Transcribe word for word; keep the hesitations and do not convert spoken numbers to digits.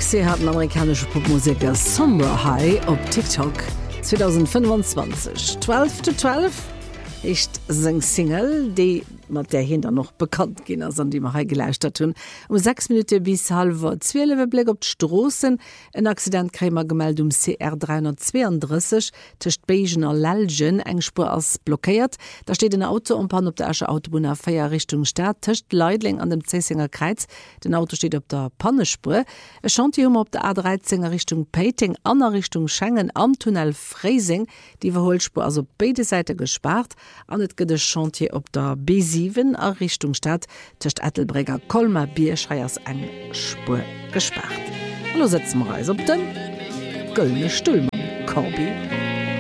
Roxy hat den amerikanische Popmusiker Summer High op TikTok zwanzig fünfundzwanzig. zwölf zu zwölf ist sein Single, die mat der hinter noch bekannt gehen, an die man geleistet hun. Um sechs Minuten bis halb zwölf Blick op Strossen, ein Accidentkrämer gemeldet um C R dreihundertzweiunddreißig, tischt Beigener Lelgen, eng Spur als blockiert. Da steht ein Auto umpan op der Asche Autobahn auf Feier Richtung Stadt, tischt Leidling an dem Zessinger Kreuz. Den Auto steht op der Pannespur. Es Chantium op der A dreizehn Richtung Peiting, an Richtung Schengen, am Tunnel Freising, die Verholspur also beide Seiten gespart. An et gët Chantier op der B sieben a Richtung Stadt tcht Ettelbreger Kolmer Bierschreiers eng Spur gespart. Lo setzen wir reis op den Göllne Stüllmann Korbi.